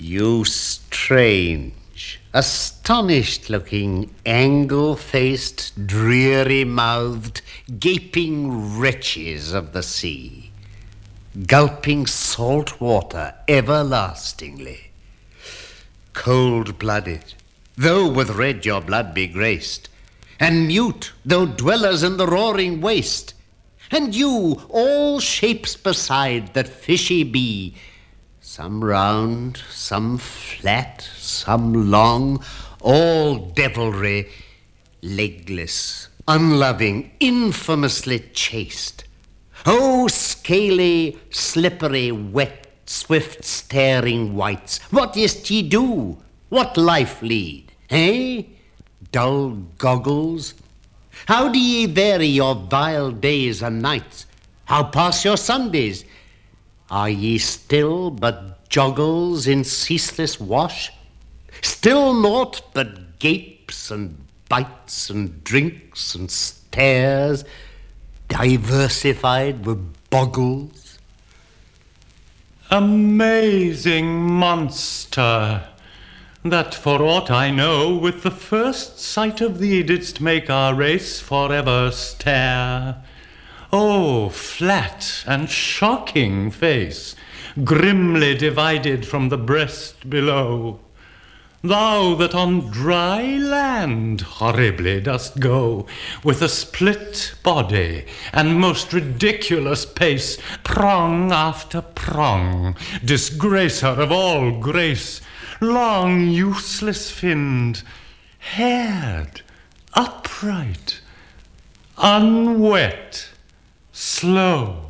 You strange, astonished-looking, angle-faced, dreary-mouthed, gaping wretches of the sea, gulping salt water everlastingly, cold-blooded, though with red your blood be graced, and mute, though dwellers in the roaring waste, and you, all shapes beside that fishy be, some round, some flat, some long, all devilry, legless, unloving, infamously chaste. Oh, scaly, slippery, wet, swift, staring wights, what is't ye do? What life lead, eh? Dull goggles? How do ye vary your vile days and nights? How pass your Sundays? Are ye still but joggles in ceaseless wash? Still naught but gapes and bites and drinks and stares, diversified with boggles? Amazing monster, that for aught I know, with the first sight of thee didst make our race forever stare. Oh, flat and shocking face, grimly divided from the breast below, thou that on dry land horribly dost go, with a split body and most ridiculous pace, prong after prong, disgracer of all grace, long useless finned, haired, upright, unwet, slow.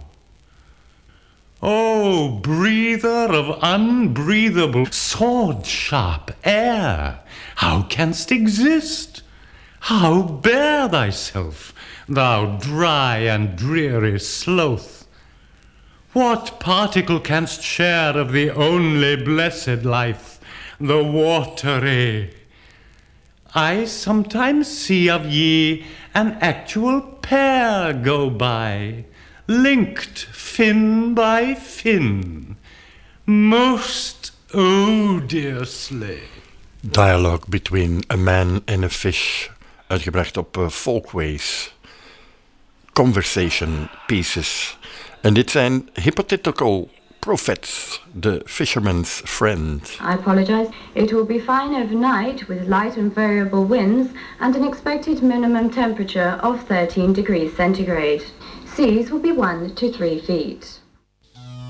Oh, breather of unbreathable, sword-sharp air, how canst exist? How bear thyself, thou dry and dreary sloth? What particle canst share of the only blessed life, the watery? I sometimes see of ye an actual pair go by, linked fin by fin, most odiously. Dialogue Between a Man and a Fish, uitgebracht op Folkways. Conversation Pieces. En dit zijn Hypothetical Prophets, The Fisherman's Friend. I apologize. It will be fine overnight with light and variable winds and an expected minimum temperature of 13 degrees centigrade. Seas will be 1 to 3 feet.